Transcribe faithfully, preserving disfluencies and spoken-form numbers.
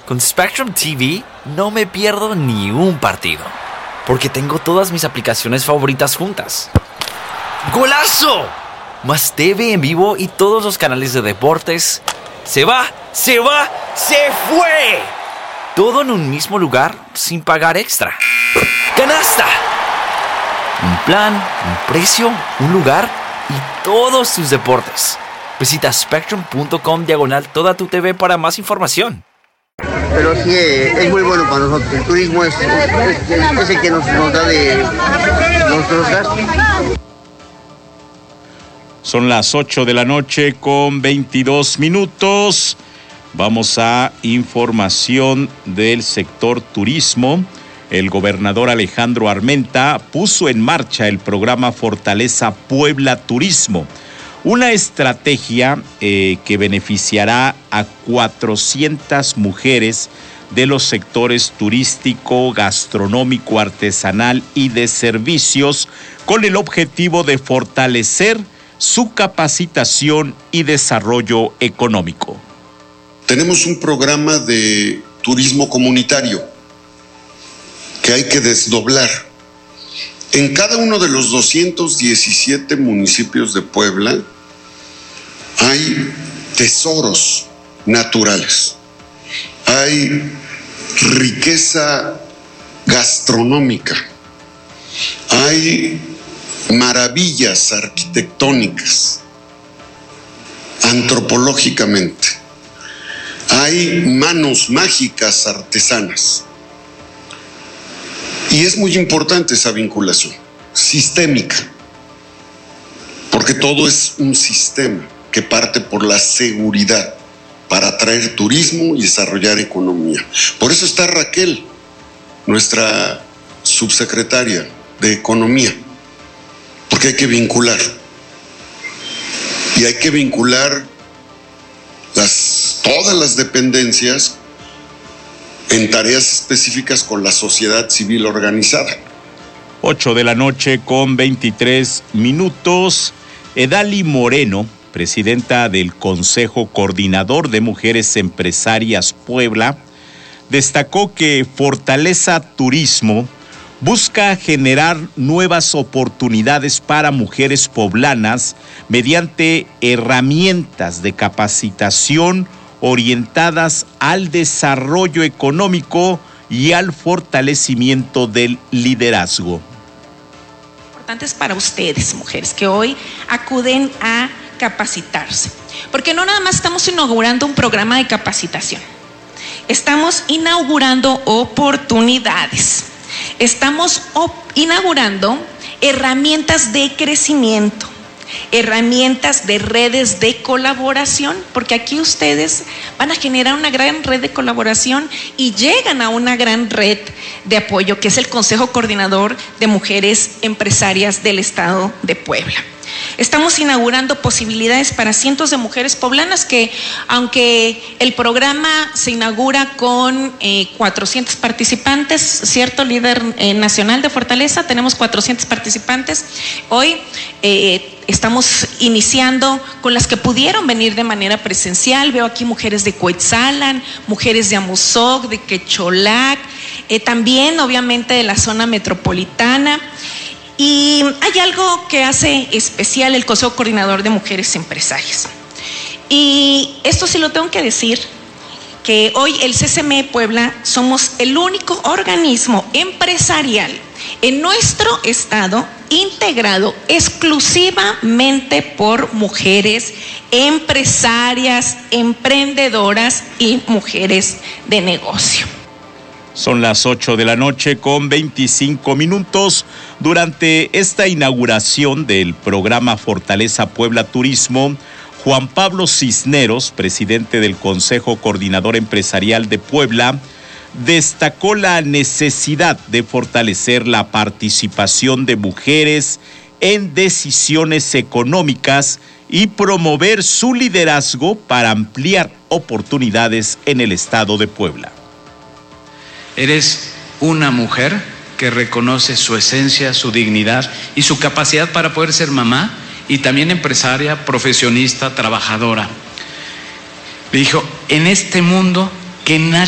Con Spectrum T V no me pierdo ni un partido, porque tengo todas mis aplicaciones favoritas juntas. ¡Golazo! Más T V en vivo y todos los canales de deportes. ¡Se va! ¡Se va! ¡Se fue! Todo en un mismo lugar sin pagar extra. ¡Canasta! Un plan, un precio, un lugar y todos tus deportes. Visita spectrum.com diagonal toda tu T V para más información. Pero sí, es muy bueno para nosotros. El turismo es, es, es el que nos, nos da de nuestros gastos. Son las ocho de la noche con veintidós minutos. Vamos a información del sector turismo. El gobernador Alejandro Armenta puso en marcha el programa Fortaleza Puebla Turismo, una estrategia eh, que beneficiará a cuatrocientas mujeres de los sectores turístico, gastronómico, artesanal y de servicios, con el objetivo de fortalecer su capacitación y desarrollo económico. Tenemos un programa de turismo comunitario que hay que desdoblar. En cada uno de los doscientos diecisiete municipios de Puebla hay tesoros naturales, hay riqueza gastronómica, hay maravillas arquitectónicas, antropológicamente, hay manos mágicas artesanas. Y es muy importante esa vinculación sistémica, porque todo es un sistema que parte por la seguridad para atraer turismo y desarrollar economía. Por eso está Raquel, nuestra subsecretaria de Economía, porque hay que vincular. Y hay que vincular las, todas las dependencias en tareas específicas con la sociedad civil organizada. ocho de la noche con veintitrés minutos. Edali Moreno, presidenta del Consejo Coordinador de Mujeres Empresarias Puebla, destacó que Fortaleza Turismo busca generar nuevas oportunidades para mujeres poblanas mediante herramientas de capacitación orientadas al desarrollo económico y al fortalecimiento del liderazgo. Importantes para ustedes, mujeres, que hoy acuden a capacitarse, porque no nada más estamos inaugurando un programa de capacitación, estamos inaugurando oportunidades, estamos op- inaugurando herramientas de crecimiento, herramientas de redes de colaboración, porque aquí ustedes van a generar una gran red de colaboración y llegan a una gran red de apoyo que es el Consejo Coordinador de Mujeres Empresarias del Estado de Puebla. Estamos inaugurando posibilidades para cientos de mujeres poblanas que, aunque el programa se inaugura con eh, cuatrocientos participantes, ¿cierto, líder eh, nacional de Fortaleza? Tenemos cuatrocientos participantes. Hoy eh, estamos iniciando con las que pudieron venir de manera presencial. Veo aquí mujeres de Coetzalan, mujeres de Amozoc, de Quecholac, eh, también obviamente de la zona metropolitana. Y hay algo que hace especial el Consejo Coordinador de Mujeres Empresarias. Y esto sí lo tengo que decir, que hoy el C C M E Puebla somos el único organismo empresarial en nuestro estado integrado exclusivamente por mujeres empresarias, emprendedoras y mujeres de negocio. Son las ocho de la noche con veinticinco minutos. Durante esta inauguración del programa Fortaleza Puebla Turismo, Juan Pablo Cisneros, presidente del Consejo Coordinador Empresarial de Puebla, destacó la necesidad de fortalecer la participación de mujeres en decisiones económicas y promover su liderazgo para ampliar oportunidades en el estado de Puebla. Eres una mujer que reconoce su esencia, su dignidad y su capacidad para poder ser mamá y también empresaria, profesionista, trabajadora. Me dijo, en este mundo que nadie